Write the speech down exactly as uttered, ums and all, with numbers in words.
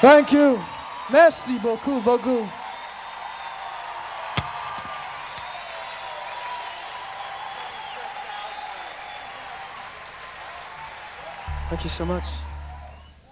Thank you. Merci beaucoup, beaucoup. Thank you so much.